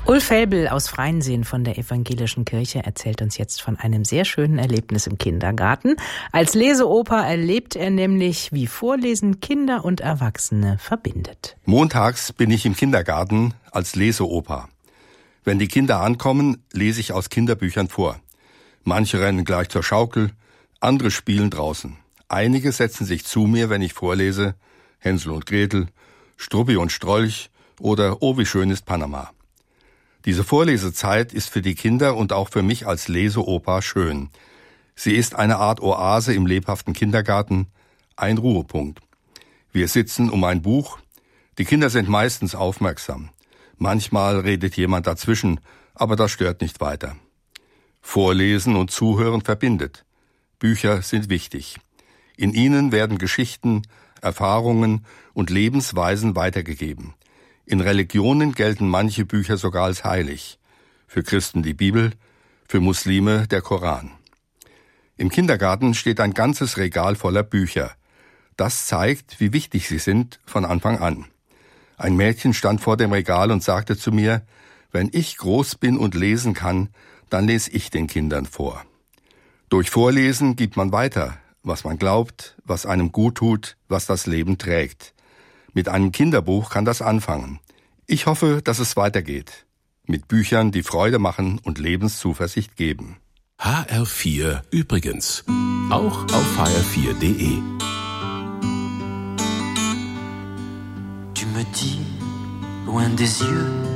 Ulf Felbel aus Freiensee von der Evangelischen Kirche erzählt uns jetzt von einem sehr schönen Erlebnis im Kindergarten. Als Leseoper erlebt er nämlich, wie Vorlesen Kinder und Erwachsene verbindet. Montags bin ich im Kindergarten als Leseoper. Wenn die Kinder ankommen, lese ich aus Kinderbüchern vor. Manche rennen gleich zur Schaukel, andere spielen draußen. Einige setzen sich zu mir, wenn ich vorlese, Hänsel und Gretel, Struppi und Strolch oder Oh, wie schön ist Panama. Diese Vorlesezeit ist für die Kinder und auch für mich als Leseoper schön. Sie ist eine Art Oase im lebhaften Kindergarten, ein Ruhepunkt. Wir sitzen um ein Buch. Die Kinder sind meistens aufmerksam. Manchmal redet jemand dazwischen, aber das stört nicht weiter. Vorlesen und Zuhören verbindet. Bücher sind wichtig. In ihnen werden Geschichten, Erfahrungen und Lebensweisen weitergegeben. In Religionen gelten manche Bücher sogar als heilig. Für Christen die Bibel, für Muslime der Koran. Im Kindergarten steht ein ganzes Regal voller Bücher. Das zeigt, wie wichtig sie sind von Anfang an. Ein Mädchen stand vor dem Regal und sagte zu mir, wenn ich groß bin und lesen kann, dann lese ich den Kindern vor. Durch Vorlesen gibt man weiter, was man glaubt, was einem gut tut, was das Leben trägt. Mit einem Kinderbuch kann das anfangen. Ich hoffe, dass es weitergeht. Mit Büchern, die Freude machen und Lebenszuversicht geben. HR4 übrigens. Auch auf hr4.de. Tu me dis, loin des yeux